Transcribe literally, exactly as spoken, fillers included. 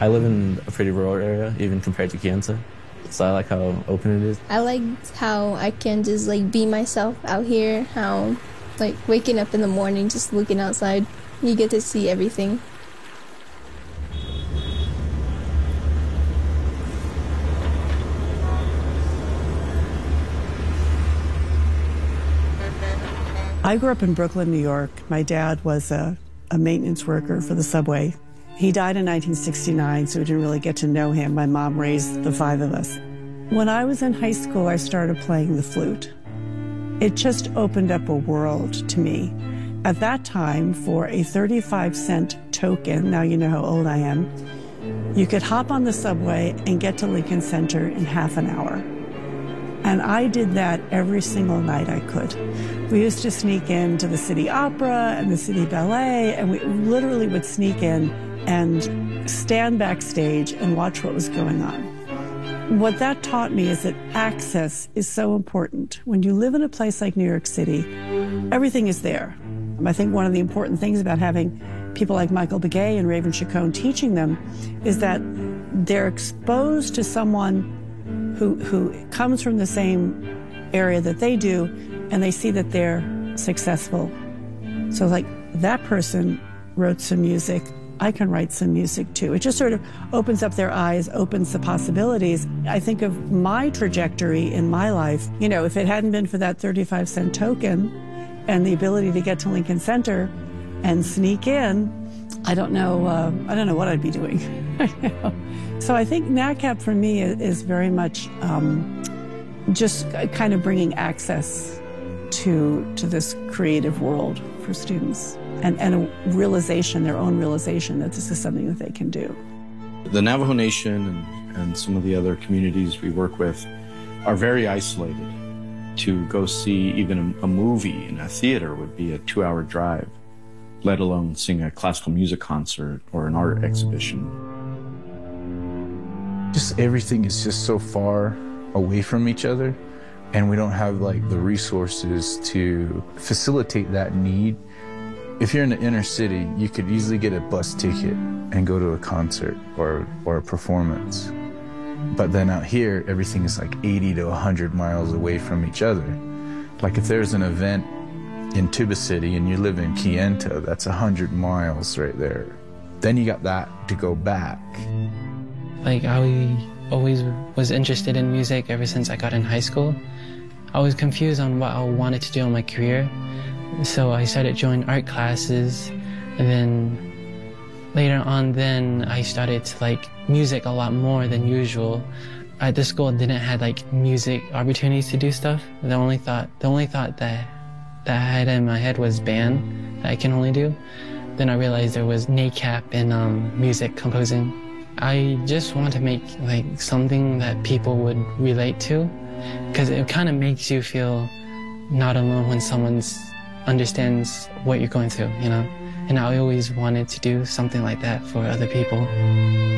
I live in a pretty rural area, even compared to Kayenta, so I like how open it is. I like how I can just like be myself out here, how like waking up in the morning, just looking outside, you get to see everything. I grew up in Brooklyn, New York. My dad was a, a maintenance worker for the subway. He died in nineteen sixty-nine, so we didn't really get to know him. My mom raised the five of us. When I was in high school, I started playing the flute. It just opened up a world to me. At that time, for a thirty-five cent token, now you know how old I am, you could hop on the subway and get to Lincoln Center in half an hour. And I did that every single night I could. We used to sneak into the City Opera and the City Ballet, and we literally would sneak in and stand backstage and watch what was going on. What that taught me is that access is so important. When you live in a place like New York City, everything is there. I think one of the important things about having people like Michael Begay and Raven Chacon teaching them is that they're exposed to someone who, who comes from the same area that they do, and they see that they're successful. So like, that person wrote some music, I can write some music too. It just sort of opens up their eyes, opens the possibilities. I think of my trajectory in my life. You know, if it hadn't been for that thirty-five cent token and the ability to get to Lincoln Center and sneak in, I don't know, uh, I don't know what I'd be doing. So I think NACAP for me is very much um, just kind of bringing access to, to this creative world for students, and, and a realization, their own realization that this is something that they can do. The Navajo Nation and, and some of the other communities we work with are very isolated. To go see even a, a movie in a theater would be a two-hour drive, let alone sing a classical music concert or an art exhibition. Just everything is just so far away from each other, and we don't have like the resources to facilitate that need. If you're in the inner city, you could easily get a bus ticket and go to a concert or, or a performance. But then out here, everything is like eighty to one hundred miles away from each other. Like if there's an event in Tuba City and you live in Kayenta, that's one hundred miles right there. Then you got that to go back. Like, I always was interested in music ever since I got in high school. I was confused on what I wanted to do in my career. So I started joining art classes, and then later on then I started to like music a lot more than usual. At the school didn't have like music opportunities to do stuff. The only thought, the only thought that, that I had in my head was band, that I can only do. Then I realized there was NACAP and um, music composing. I just want to make like something that people would relate to, because it kind of makes you feel not alone when someone understands what you're going through, you know? And I always wanted to do something like that for other people.